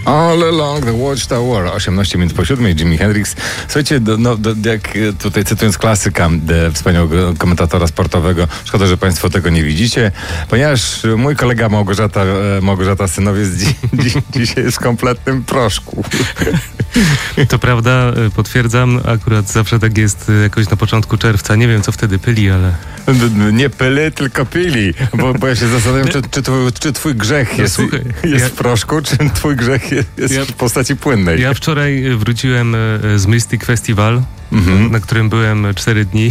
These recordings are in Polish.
All Along the Watchtower, 18 minut po 7, Jimi Hendrix. Słuchajcie, jak tutaj cytując klasyka wspaniałego komentatora sportowego, szkoda, że Państwo tego nie widzicie, ponieważ mój kolega Małgorzata Synowiec dzisiaj jest w kompletnym proszku. To prawda, potwierdzam, akurat zawsze tak jest jakoś na początku czerwca. Nie wiem, co wtedy pyli, ale... Nie pyli, tylko pili, bo ja się zastanawiam, czy twój grzech jest w proszku, czy twój grzech jest w postaci płynnej. Ja wczoraj wróciłem z Mystic Festival, na którym byłem 4 dni.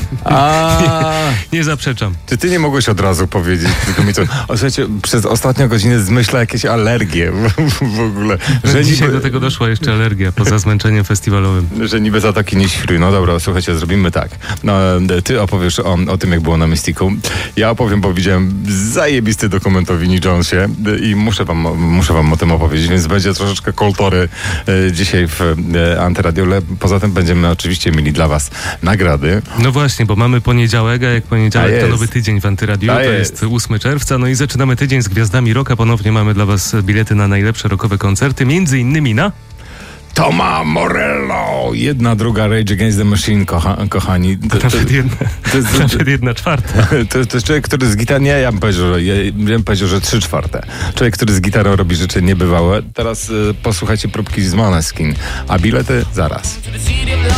Nie zaprzeczam. Czy ty nie mogłeś od razu powiedzieć, tylko mi to... Słuchajcie, przez ostatnią godzinę zmyśla jakieś alergie w ogóle. Że dzisiaj do tego doszła jeszcze alergia poza zmęczeniem festiwalowym. Że niby Zatoki nie świruj. No dobra, słuchajcie, zrobimy tak. No, ty opowiesz o tym, jak było na Mysticu. Ja opowiem, bo widziałem zajebisty dokument o Vinnie Jonesie i muszę wam o tym opowiedzieć, więc będzie troszeczkę kultury dzisiaj w Antyradiu. Poza tym będziemy oczywiście mieli dla was nagrody. No właśnie, bo mamy poniedziałek, a jak poniedziałek to nowy tydzień w Antyradiu, to jest 8 czerwca, no i zaczynamy tydzień z gwiazdami rocka. Ponownie mamy dla was bilety na najlepsze rockowe koncerty, między innymi na... Toma Morello! 1/2 Rage Against the Machine, kochani. Nawet 1/4. To jest człowiek, który z gitarą... Nie, ja bym powiedział, że 3/4. Człowiek, który z gitarą robi rzeczy niebywałe. Teraz posłuchajcie próbki z Måneskin, a bilety zaraz.